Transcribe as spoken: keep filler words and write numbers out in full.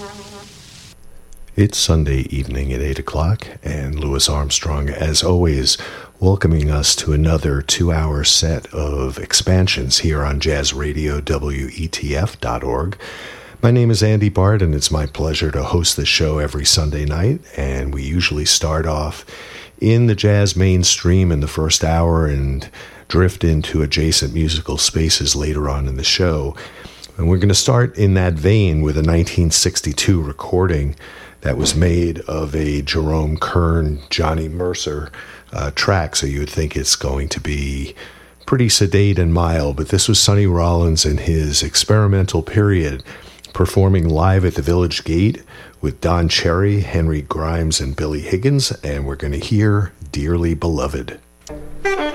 It's Sunday evening at eight o'clock, and Louis Armstrong, as always, welcoming us to another two-hour set of expansions here on Jazz Radio W E T F dot org. My name is Andy Bart, and it's my pleasure to host the show every Sunday night, and we usually start off in the jazz mainstream in the first hour and drift into adjacent musical spaces later on in the show. And we're going to start in that vein with a nineteen sixty-two recording that was made of a Jerome Kern, Johnny Mercer uh, track, so you would think it's going to be pretty sedate and mild, but this was Sonny Rollins in his experimental period, performing live at the Village Gate with Don Cherry, Henry Grimes, and Billy Higgins, and we're going to hear Dearly Beloved. Thank